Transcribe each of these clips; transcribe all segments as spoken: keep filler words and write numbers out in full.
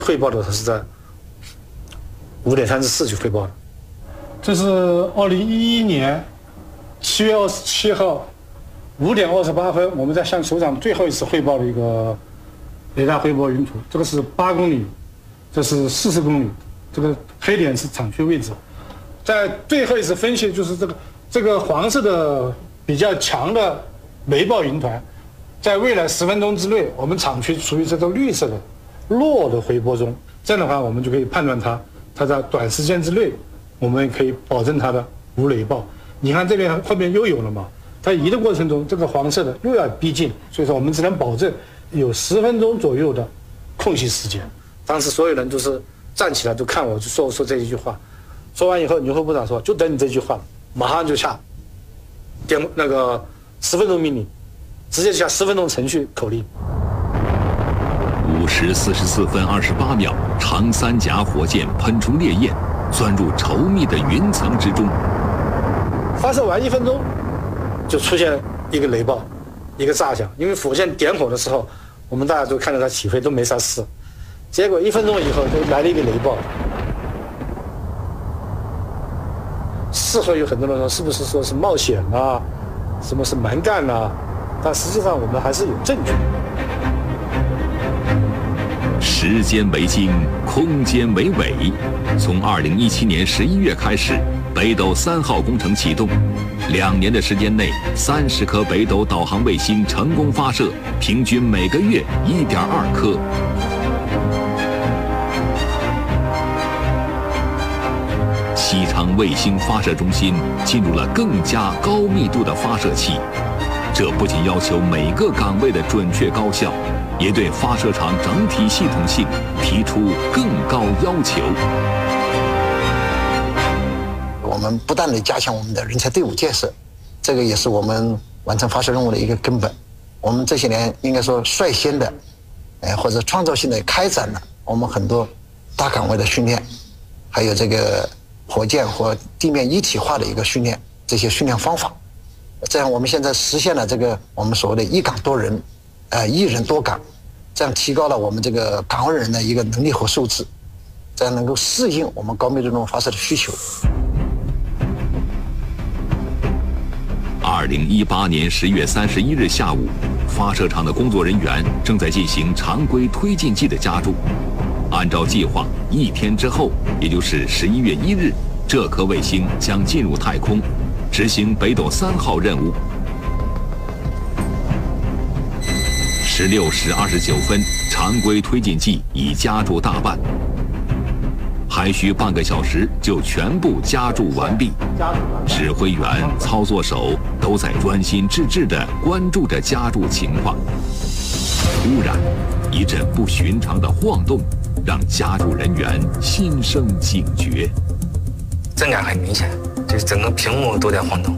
汇报的，他是在五点三十四去汇报的。这是二零一一年七月二十七号五点二十八分，我们在向首长最后一次汇报的一个雷达汇报云图。这个是八公里，这是四十公里，这个黑点是厂区位置。在最后一次分析，就是这个这个黄色的比较强的雷暴云团，在未来十分钟之内，我们厂区处于这个绿色的弱的回波中。这样的话，我们就可以判断它，它在短时间之内，我们可以保证它的无雷暴。你看这边后面又有了嘛？在移的过程中，这个黄色的又要逼近，所以说我们只能保证有十分钟左右的空隙时间。当时所有人都是站起来都看我，就说说这一句话。说完以后，牛副部长说：“就等你这句话了，马上就下电那个十分钟命令，直接下十分钟程序口令。” 五时四十四分二十八秒，长三甲火箭喷出烈焰，钻入稠密的云层之中。 发射完一分钟，就出现一个雷暴，一个炸响。因为火箭点火的时候，我们大家都看到它起飞都没啥事，结果一分钟以后就来了一个雷暴。事后有很多人说是不是说是冒险啊，什么是蛮干啊，但实际上我们还是有证据。 时间为经，空间为纬。从二零一七年十一月开始，北斗三号工程启动，两年的时间内，三十颗北斗导航卫星成功发射，平均每个月一点二颗。西昌卫星发射中心进入了更加高密度的发射期，这不仅要求每个岗位的准确高效，也对发射场整体系统性提出更高要求。 我们不断地加强我们的人才队伍建设，这个也是我们完成发射任务的一个根本。我们这些年应该说率先的，呃或者创造性的开展了我们很多大岗位的训练，还有这个火箭和地面一体化的一个训练，这些训练方法，这样我们现在实现了这个我们所谓的一岗多人，呃一人多岗，这样提高了我们这个岗位人的一个能力和素质，这样能够适应我们高密度任务发射的需求。 二零一八年十月三十一日下午，发射场的工作人员正在进行常规推进剂的加注。按照计划，一天之后，也就是十一月一日，这颗卫星将进入太空，执行北斗三号任务。十六时二十九分，常规推进剂已加注大半，还需半个小时就全部加注完毕。指挥员、操作手都在专心致志地关注着加注情况。突然，一阵不寻常的晃动让加注人员心生警觉。 震感很明显，就是整个屏幕都在晃动。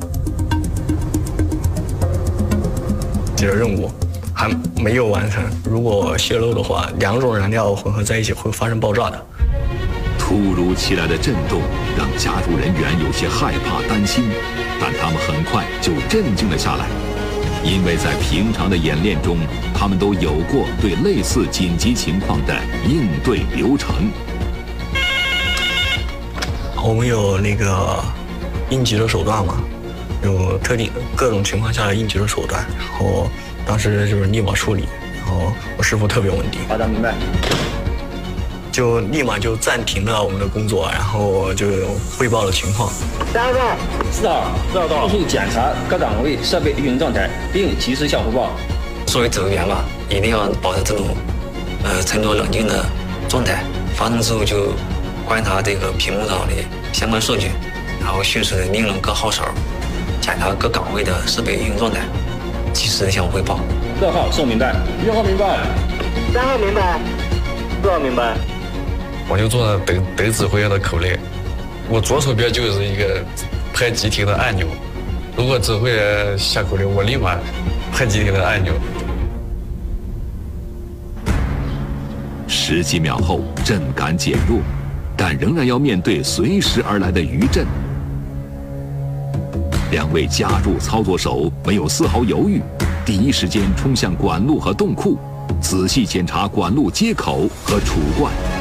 这个任务还没有完成，如果泄露的话，两种燃料混合在一起会发生爆炸的。 突如其来的震动让加注人员有些害怕担心，但他们很快就镇静了下来，因为在平常的演练中，他们都有过对类似紧急情况的应对流程。 我们有那个应急的手段嘛，有特定各种情况下的应急的手段，然后当时就是立马处理，然后我师傅特别稳定。 好的，明白。 就立马就暂停了我们的工作，然后就汇报了情况。 三号到，四号要到，快速检查各岗位设备运营状态，并及时向汇报。 作为指挥员吧，一定要保持这种呃沉着冷静的状态。发生之后就观察这个屏幕上的相关数据，然后迅速的命令各号手检查各岗位的设备运营状态，及时的向汇报。 六号送明白，一号明白， 三号明白，四号明白。 我就做了北北指挥员的口令，我左手边就是一个拍急停的按钮，如果指挥员下口令，我立马拍急停的按钮。 十几秒后，震感减弱，但仍然要面对随时而来的余震。两位加注操作手没有丝毫犹豫，第一时间冲向管路和洞库， 仔细检查管路接口和储罐。